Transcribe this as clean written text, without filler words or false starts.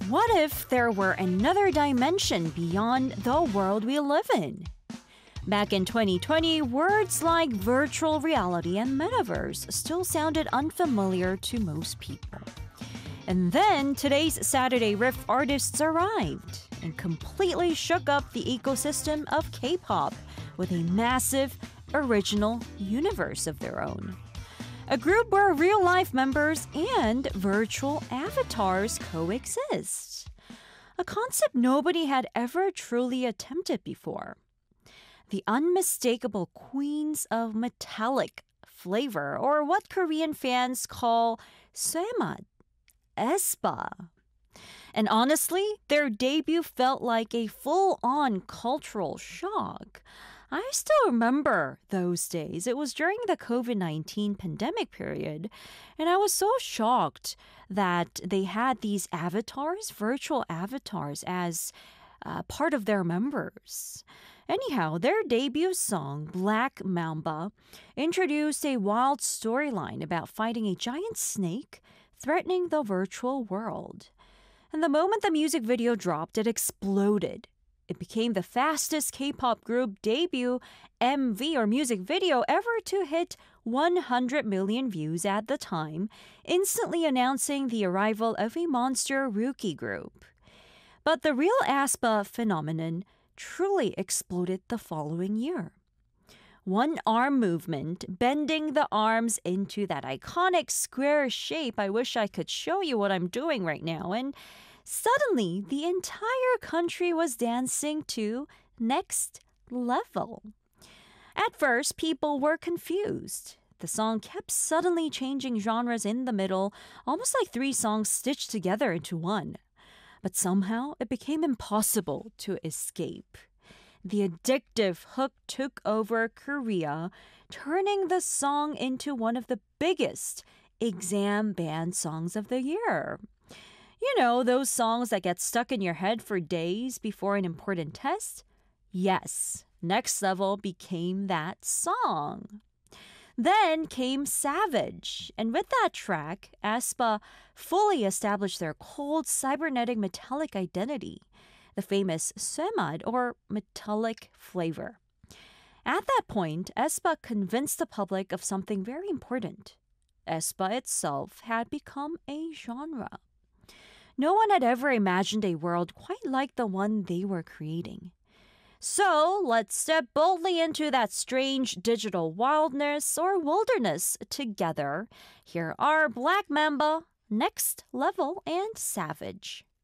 What if there were another dimension beyond the world we live in? Back in 2020, words like virtual reality and metaverse still sounded unfamiliar to most people. And then today's Saturday Riff artists arrived and completely shook up the ecosystem of K-pop with a massive, original universe of their own. A group where real-life members and virtual avatars coexist. A concept nobody had ever truly attempted before. The unmistakable queens of metallic flavor, or what Korean fans call Saemat, aespa. And honestly, their debut felt like a full-on cultural shock. I still remember those days. It was during the COVID-19 pandemic period, and I was so shocked that they had these avatars, virtual avatars, as part of their members. Anyhow, their debut song, Black Mamba, introduced a wild storyline about fighting a giant snake threatening the virtual world. And the moment the music video dropped, it exploded. It became the fastest K-pop group debut MV or music video ever to hit 100 million views at the time, instantly announcing the arrival of a monster rookie group. But the real aespa phenomenon truly exploded the following year. One arm movement, bending the arms into that iconic square shape. I wish I could show you what I'm doing right now. And suddenly, the entire country was dancing to Next Level. At first, people were confused. The song kept suddenly changing genres in the middle, almost like three songs stitched together into one. But somehow, it became impossible to escape. The addictive hook took over Korea, turning the song into one of the biggest exam band songs of the year. You know, those songs that get stuck in your head for days before an important test? Yes, Next Level became that song. Then came Savage, and with that track, aespa fully established their cold, cybernetic, metallic identity, the famous Saemat, or metallic flavor. At that point, aespa convinced the public of something very important. aespa itself had become a genre. No one had ever imagined a world quite like the one they were creating. So let's step boldly into that strange digital wildness or wilderness together. Here are Black Mamba, Next Level, and Savage.